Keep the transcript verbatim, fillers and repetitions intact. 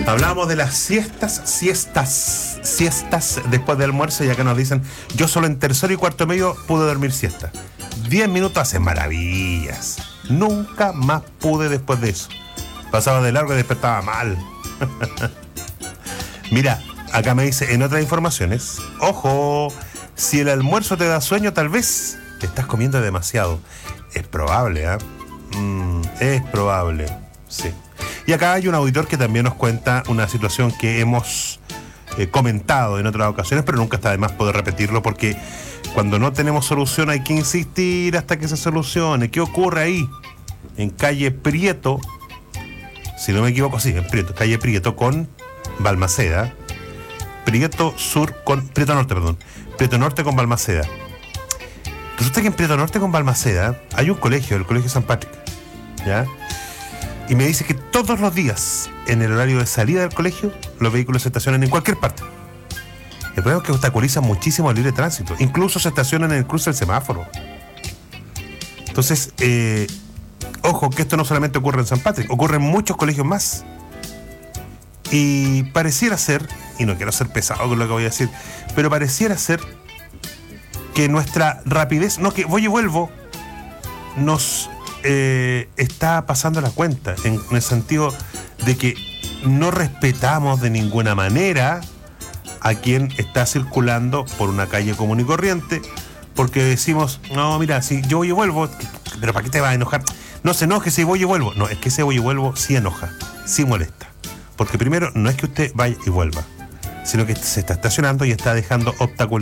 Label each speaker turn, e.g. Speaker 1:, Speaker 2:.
Speaker 1: Hablábamos de las siestas, siestas, siestas después del almuerzo, y acá nos dicen, yo solo en tercero y cuarto medio pude dormir siesta. Diez minutos hacen maravillas. Nunca más pude después de eso. Pasaba de largo y despertaba mal. Mira, acá me dice, en otras informaciones, ojo, si el almuerzo te da sueño, tal vez te estás comiendo demasiado. Es probable, ¿eh? Mm, es probable, sí. Y acá hay un auditor que también nos cuenta una situación que hemos eh, comentado en otras ocasiones, pero nunca está de más poder repetirlo, porque cuando no tenemos solución hay que insistir hasta que se solucione. ¿Qué ocurre ahí? En calle Prieto, si no me equivoco, sí, en Prieto, calle Prieto con Balmaceda, Prieto Sur con, Prieto Norte, perdón, Prieto Norte con Balmaceda. Resulta que en Prieto Norte con Balmaceda hay un colegio, el Colegio San Patrick, ¿ya? Y me dice que todos los días, en el horario de salida del colegio, los vehículos se estacionan en cualquier parte. El problema es que obstaculizan muchísimo el libre tránsito. Incluso se estacionan en el cruce del semáforo. Entonces, eh, ojo, que esto no solamente ocurre en San Patrick, ocurre en muchos colegios más. Y pareciera ser, y no quiero ser pesado con lo que voy a decir, pero pareciera ser que nuestra rapidez, no que voy y vuelvo, nos... Eh, está pasando la cuenta, en, en el sentido de que no respetamos de ninguna manera a quien está circulando por una calle común y corriente, porque decimos, no, mira, si yo voy y vuelvo, pero ¿para qué te vas a enojar? No se enoje si voy y vuelvo. No, es que ese voy y vuelvo sí enoja, sí molesta, porque primero no es que usted vaya y vuelva, sino que se está estacionando y está dejando obstáculos